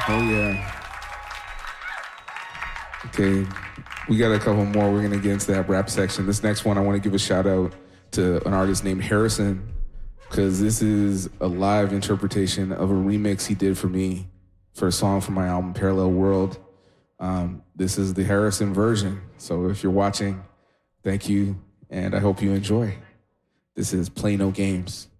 Oh, yeah. Okay, we got a couple more. We're going to get into that rap section. This next one, I want to give a shout out to an artist named Harrison, because this is a live interpretation of a remix he did for me for a song from my album, Parallel World. This is the Harrison version. So if you're watching, thank you, and I hope you enjoy. This is Play No Games.